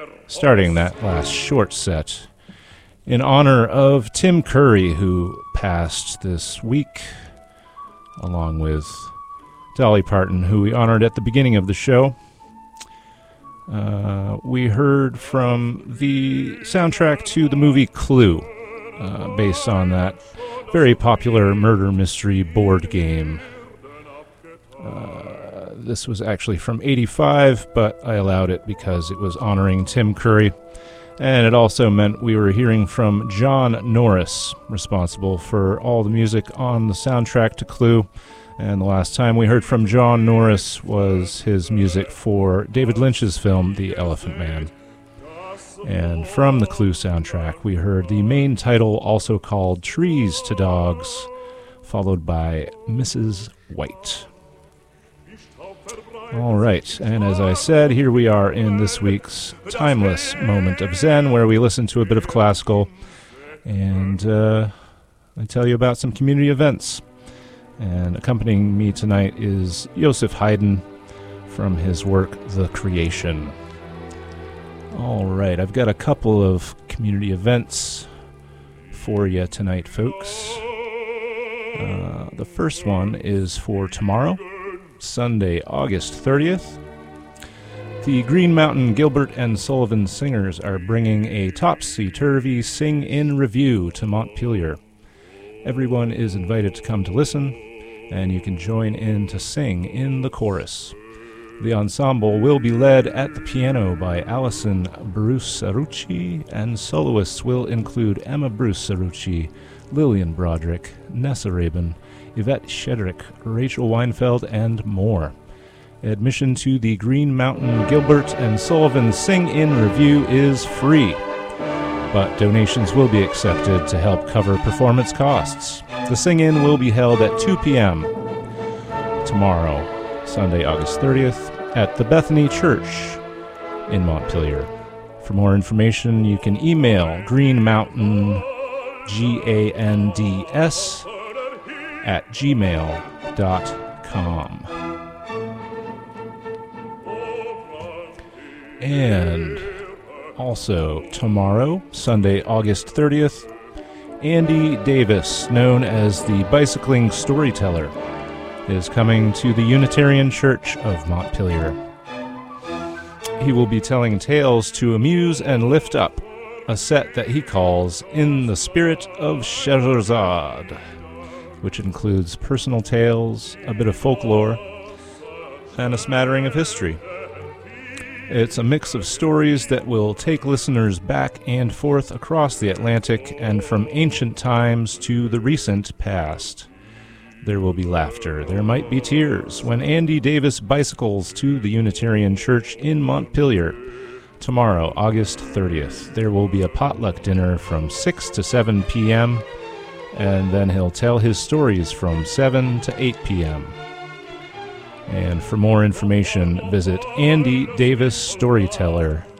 starting that last short set in honor of Tim Curry, who passed this week, along with Dolly Parton, who we honored at the beginning of the show. We heard from the soundtrack to the movie Clue, based on that very popular murder mystery board game. This was actually from '85, but I allowed it because it was honoring Tim Curry. And it also meant we were hearing from John Norris, responsible for all the music on the soundtrack to Clue. And the last time we heard from John Norris was his music for David Lynch's film, The Elephant Man. And from the Clue soundtrack, we heard the main title, also called Trees to Dogs, followed by Mrs. White. All right, and as I said, here we are in this week's Timeless Moment of Zen, where we listen to a bit of classical, and I tell you about some community events. And accompanying me tonight is Joseph Haydn from his work, The Creation. All right, I've got a couple of community events for you tonight, folks. The first one is for tomorrow, Sunday, August 30th. The Green Mountain Gilbert and Sullivan Singers are bringing a topsy-turvy sing-in review to Montpelier. Everyone is invited to come to listen, and you can join in to sing in the chorus. The ensemble will be led at the piano by Alison Bruce-Sarucci, and soloists will include Emma Bruce-Sarucci, Lillian Broderick, Nessa Rabin, Yvette Shedrick, Rachel Weinfeld, and more. Admission to the Green Mountain Gilbert and Sullivan Sing-In Review is free, but donations will be accepted to help cover performance costs. The sing-in will be held at 2 p.m. tomorrow, Sunday, August 30th, at the Bethany Church in Montpelier. For more information, you can email greenmountaingands@gmail.com. And also tomorrow, Sunday, August 30th, Andy Davis, known as the Bicycling Storyteller, is coming to the Unitarian Church of Montpelier. He will be telling tales to amuse and lift up, a set that he calls In the Spirit of Scheherazade, which includes personal tales, a bit of folklore, and a smattering of history. It's a mix of stories that will take listeners back and forth across the Atlantic and from ancient times to the recent past. There will be laughter, there might be tears, when Andy Davis bicycles to the Unitarian Church in Montpelier. Tomorrow, August 30th, there will be a potluck dinner from 6 to 7 p.m., and then he'll tell his stories from 7 to 8 p.m. And for more information, visit andydavisstoryteller.com.